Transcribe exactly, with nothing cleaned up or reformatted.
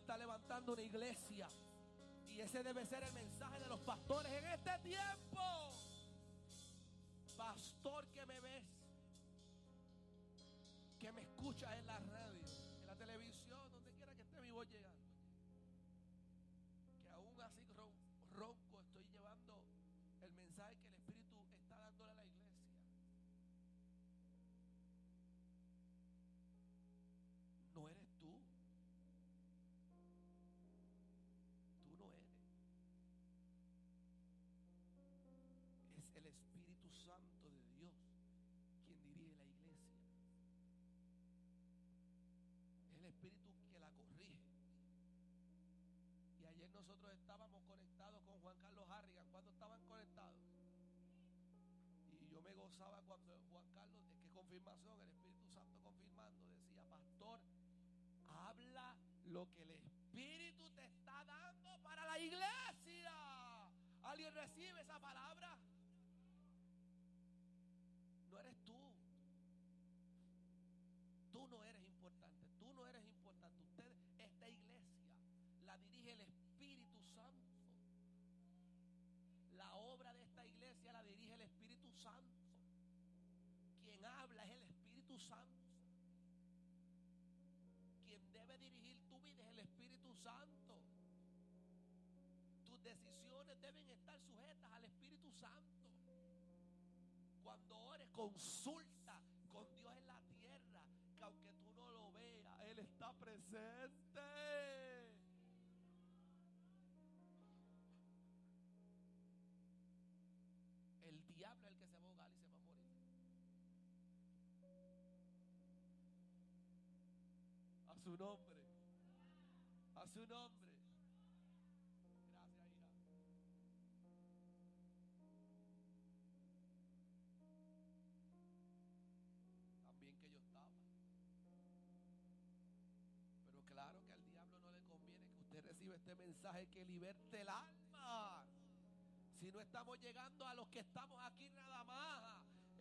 está levantando una iglesia. Y ese debe ser el mensaje de los pastores en este tiempo. Pastor que me ves, que me escuchas en la radio, en la televisión, donde quiera que esté mi voz llegando, que aún así ron, ronco estoy llevando el mensaje que el Espíritu está dándole a la iglesia. No eres tú. Tú no eres. Es el Espíritu Santo de Dios quien dirige la iglesia. Es el Espíritu que la corrige. Y ayer nosotros estábamos conectados con Juan Carlos Harrigan. ¿Cuándo estaban conectados? Y yo me gozaba cuando Juan Carlos, es que confirmación, el Espíritu Santo confirmando, decía: pastor, habla lo que el Espíritu te está dando para la iglesia. ¿Alguien recibe esa palabra? No eres tú. Tú no eres importante. Tú no eres importante. Usted, esta iglesia la dirige el Espíritu Santo. La obra de esta iglesia la dirige el Espíritu Santo. Quien habla es el Espíritu Santo. Quien debe dirigir tu vida es el Espíritu Santo. Tus decisiones deben estar sujetas al Espíritu Santo. Cuando ores, consulta con Dios en la tierra, que aunque tú no lo veas, Él está presente. El diablo es el que se va a ahogar y se va a morir. A su nombre. A su nombre. Gracias, hija. También que yo estaba. Pero claro que al diablo no le conviene que usted reciba este mensaje que liberte el alma. Si no estamos llegando a los que estamos aquí nada más.